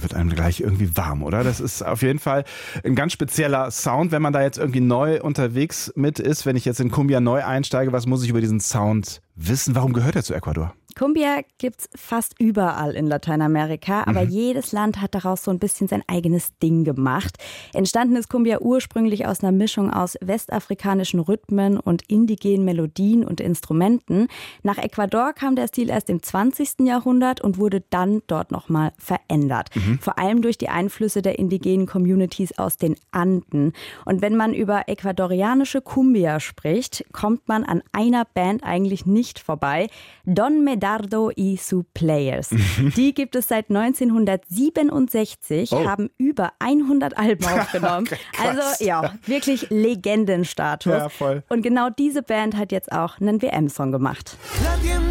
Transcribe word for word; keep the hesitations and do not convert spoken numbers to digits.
da wird einem gleich irgendwie warm, oder? Das ist auf jeden Fall ein ganz spezieller Sound, wenn man da jetzt irgendwie neu unterwegs mit ist. Wenn ich jetzt in Cumbia neu einsteige, was muss ich über diesen Sound wissen? Warum gehört er zu Ecuador? Cumbia gibt's fast überall in Lateinamerika, aber mhm. jedes Land hat daraus so ein bisschen sein eigenes Ding gemacht. Entstanden ist Cumbia ursprünglich aus einer Mischung aus westafrikanischen Rhythmen und indigenen Melodien und Instrumenten. Nach Ecuador kam der Stil erst im zwanzigsten Jahrhundert und wurde dann dort nochmal verändert. Mhm. Vor allem durch die Einflüsse der indigenen Communities aus den Anden. Und wenn man über ecuadorianische Cumbia spricht, kommt man an einer Band eigentlich nicht vorbei. Don Medardo y su Players. Die gibt es seit neunzehnhundertsiebenundsechzig, oh. haben über hundert Alben aufgenommen. Okay, also ja, wirklich Legendenstatus. Ja, voll. Und genau diese Band hat jetzt auch einen W M-Song gemacht.